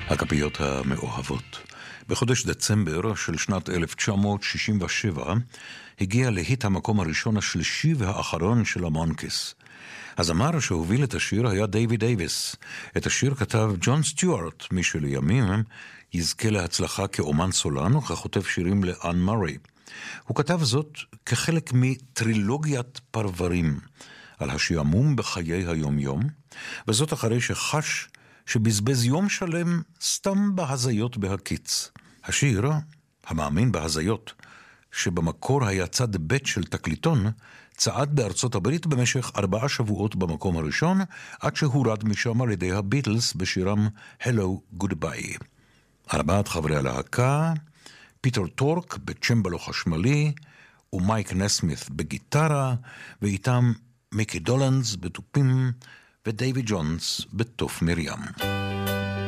הכפיות המאוהבות. בחודש דצמבר של שנת 1967 הגיע להיט המקום הראשון, השלישי והאחרון של המונקיס. הזמר שהוביל את השיר היה דייוויד דייוויס. את השיר כתב ג'ון סטיוארט, מי שלימים יזכה להצלחה כאומן סולן וככותב שירים לאן מרי. הוא כתב זאת כחלק מטרילוגיית פרברים על השעמום בחיי היום-יום, וזאת אחרי שחש שבזבז יום שלם סתם בהזיות בהקיץ. השיר, המאמין בהזיות, שבמקור היה צד ב' של תקליטון, צעד בארצות הברית במשך 4 שבועות במקום הראשון, עד שהורד משם על ידי הביטלס בשירם Hello Goodbye. 4 חברי הלהקה, פיטר טורק בצ'מבלו חשמלי, ומייק נסמית בגיטרה, ואיתם מיקי דולנס בתופים, ודייוויד ג'ונס בתוף מרים.